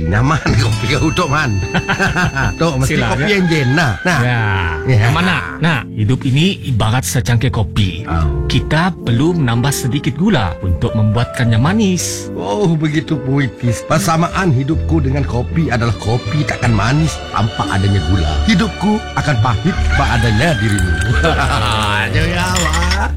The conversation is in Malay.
nyaman kopi kau Tok Man. Tok, mesti Sila, kopi ya. enjen nah. Nah. Ya. Mana? Nah, hidup ini ibarat secangkir kopi. Kita perlu menambah sedikit gula untuk membuatkannya manis. Oh, begitu puitis. Persamaan hidupku dengan kopi adalah kopi takkan manis tanpa adanya gula. Hidupku akan pahit tanpa adanya dirimu. Jaya, Wak.